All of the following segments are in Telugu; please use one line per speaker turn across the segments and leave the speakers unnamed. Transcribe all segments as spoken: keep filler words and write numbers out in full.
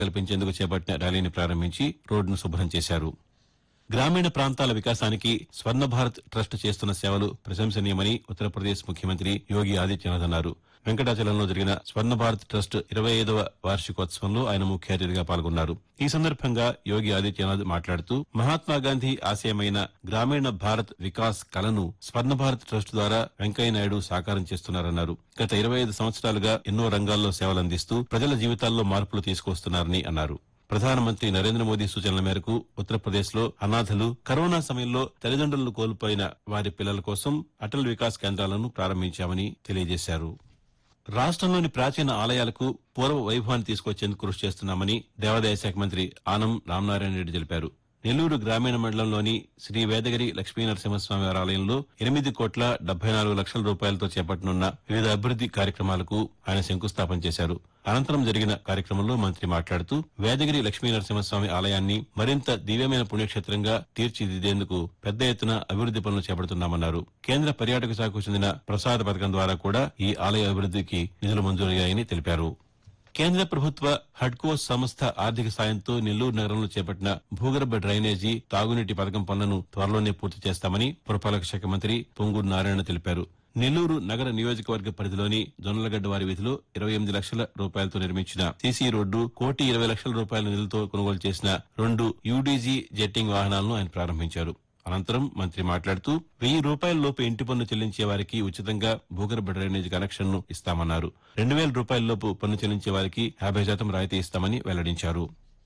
కల్పించేందుకు చేపట్టిన ర్యాలీని ప్రారంభించి రోడ్డును శుభ్రం చేశారు. గ్రామీణ ప్రాంతాల వికాసానికి స్వర్ణ భారత్ ట్రస్ట్ చేస్తున్న సేవలు ప్రశంసనీయమని ఉత్తరప్రదేశ్ ముఖ్యమంత్రి యోగి ఆదిత్యనాథ్ అన్నారు. వెంకటాచలంలో జరిగిన స్వర్ణ భారత్ ట్రస్ట్ ఇరవై ఐదవ వార్షికోత్సవంలో ఆయన ముఖ్య అతిథిగా పాల్గొన్నారు. ఈ సందర్భంగా యోగి ఆదిత్యనాథ్ మాట్లాడుతూ మహాత్మాగాంధీ ఆశయమైన గ్రామీణ భారత్ వికాస్ కలను స్వర్ణ భారత్ ట్రస్ట్ ద్వారా వెంకయ్యనాయుడు సాకారం చేస్తున్నారన్నారు. గత ఇరవై ఐదు సంవత్సరాలుగా ఎన్నో రంగాల్లో సేవలందిస్తూ ప్రజల జీవితాల్లో మార్పులు తీసుకొస్తున్నారని అన్నారు. ప్రధానమంత్రి నరేంద్ర మోదీ సూచనల మేరకు ఉత్తరప్రదేశ్లో అనాథలు, కరోనా సమయంలో తల్లిదండ్రులను కోల్పోయిన వారి పిల్లల కోసం అటల్ వికాస్ కేంద్రాలను ప్రారంభించామని తెలియజేశారు. రాష్ట్రంలోని ప్రాచీన ఆలయాలకు పూర్వ వైభవాన్ని తీసుకొచ్చేందుకు కృషి చేస్తున్నామని దేవాదాయ శాఖ మంత్రి ఆనం రామనారాయణ రెడ్డి తెలిపారు. నెల్లూరు గ్రామీణ మండలంలోని శ్రీ వేదగిరి లక్ష్మీ నరసింహస్వామి వారి ఆలయంలో ఎనిమిది కోట్ల డెబ్బై నాలుగు లక్షల రూపాయలతో చేపట్టనున్న వివిధ అభివృద్ది కార్యక్రమాలకు ఆయన శంకుస్థాపన చేశారు. అనంతరం జరిగిన కార్యక్రమంలో మంత్రి మాట్లాడుతూ వేదగిరి లక్ష్మీ నరసింహస్వామి ఆలయాన్ని మరింత దివ్యమైన పుణ్యక్షేత్రంగా తీర్చిదిద్దేందుకు పెద్ద ఎత్తున అభివృద్ది పనులు చేపడుతున్నామన్నారు. కేంద్ర పర్యాటక శాఖకు చెందిన ప్రసాద పథకం ద్వారా కూడా ఈ ఆలయ అభివృద్దికి నిధులు మంజూరయ్యాయని తెలిపారు. కేంద్ర ప్రభుత్వ హడ్కో సంస్థ ఆర్థిక సాయంతో నెల్లూరు నగరంలో చేపట్టిన భూగర్భ డ్రైనేజీ, తాగునీటి పథకం పనులను త్వరలోనే పూర్తి చేస్తామని పురపాలక శాఖ మంత్రి పొంగూరు నారాయణ తెలిపారు. నెల్లూరు నగర నియోజకవర్గ పరిధిలోని జొన్నలగడ్డ వారి వీధిలో ఇరవై ఎనిమిది లక్షల రూపాయలతో నిర్మించిన సీసీ రోడ్డు, కోటి ఇరవై లక్షల రూపాయల నిధులతో కొనుగోలు చేసిన రెండు యూడీజీ జెట్టింగ్ వాహనాలను ఆయన ప్రారంభించారు. అనంతరం మంత్రి మాట్లాడుతూ వెయ్యి రూపాయల లోపు ఇంటి పన్ను చెల్లించే వారికి ఉచితంగా భూగర్భ డ్రైనేజీ కనెక్షన్ ను ఇస్తామన్నారు. రెండు వేల రూపాయల లోపు పన్ను చెల్లించే వారికి యాభై శాతం రాయితీ ఇస్తామని వెల్లడించారు.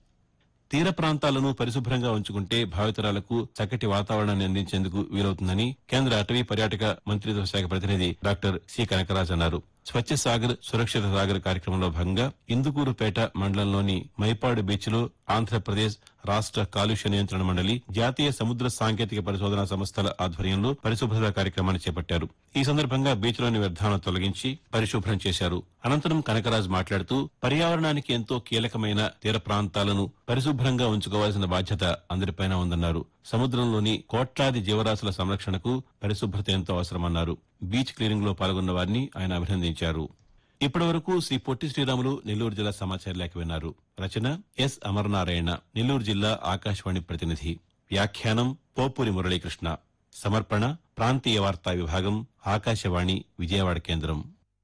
తీర ప్రాంతాలను పరిశుభ్రంగా ఉంచుకుంటే భావితరాలకు చక్కటి వాతావరణాన్ని అందించేందుకు వీలవుతుందని కేంద్ర అటవీ పర్యాటక మంత్రిత్వ శాఖ ప్రతినిధి డాక్టర్ సి కనకరాజ్ అన్నారు. స్వచ్ఛ సాగర్ సురక్షిత సాగర్ కార్యక్రమంలో భాగంగా ఇందుకూరుపేట మండలంలోని మైపాడు బీచ్ లో ఆంధ్రప్రదేశ్ రాష్ట కాలుష్య నియంత్రణ మండలి, జాతీయ సముద్ర సాంకేతిక పరిశోధనా సంస్థల ఆధ్వర్యంలో పరిశుభ్రత కార్యక్రమాన్ని చేపట్టారు. ఈ సందర్భంగా బీచ్ లోని వ్యర్థాలను తొలగించి పరిశుభ్రం చేశారు. అనంతరం కనకరాజ్ మాట్లాడుతూ పర్యావరణానికి ఎంతో కీలకమైన తీర ప్రాంతాలను పరిశుభ్రంగా ఉంచుకోవాల్సిన బాధ్యత అందరిపైన ఉందన్నారు. సముద్రంలోని కోట్లాది జీవరాశుల సంరక్షణకు పరిశుభ్రత ఎంతో అవసరమన్నారు. బీచ్ క్లీనింగ్ లో పాల్గొన్న వారిని ఆయన అభినందించారు. ఇప్పటి వరకు శ్రీ పొట్టి శ్రీరాములు నెల్లూరు జిల్లా సమాచార లేఖ విన్నారు. రచన ఎస్ అమరనారాయణ, నెల్లూరు జిల్లా ఆకాశవాణి ప్రతినిధి. వ్యాఖ్యానం పోపూరి మురళీకృష్ణ. సమర్పణ ప్రాంతీయ వార్తా విభాగం, ఆకాశవాణి విజయవాడ కేంద్రం.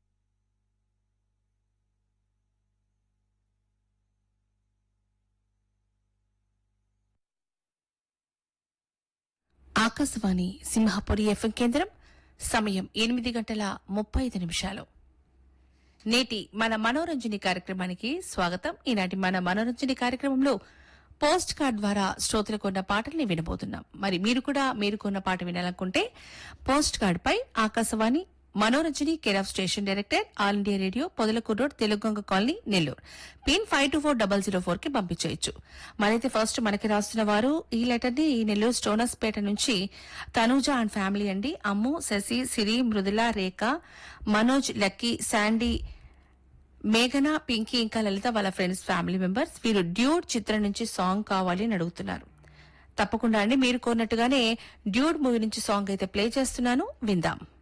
ఆకాశవాణి సింహపురి ఎఫ్ఎం కేంద్రం. సమయం ఎనిమిది గంటల ముప్పై ఐదు నిమిషాలు. నేటి మన మనోరంజని కార్యక్రమానికి స్వాగతం. ఈనాటి మన మనోరంజని కార్యక్రమంలో పోస్ట్ కార్డ్ ద్వారా శ్రోతలు కొన్న పాటల్ని వినబోతున్నాం. మరి మీరు కూడా మీరు కొన్న పాట వినాలనుకుంటే పోస్ట్ కార్డ్ పై ఆకాశవాణి మనోరంజని care of station director, all India radio, Podalakuru road, తెలుగొంగ colony, Nellore, pin five two four double zero four కి పంపించేయచ్చు. మనైతే ఫస్ట్ మనకి రాస్తున్న వారు ఈ లెటర్ ని నెల్లూరు స్టోనస్ పేట నుంచి తనూజ అండ్ ఫ్యామిలీ అండి. అమ్ము, శశి, సిరి, మృదుల, రేఖ, మనోజ్, లక్కీ, శాండీ, మేఘన, పింకీ ఇంకా లలిత వాళ్ళ ఫ్రెండ్స్, ఫ్యామిలీ మెంబర్స్. వీరు డ్యూడ్ చిత్రం నుంచి సాంగ్ కావాలి అని అడుగుతున్నారు. తప్పకుండా అండి, మీరు కోరినట్టుగానే డ్యూడ్ మూవీ నుంచి సాంగ్ అయితే ప్లే చేస్తున్నాను, విందాం.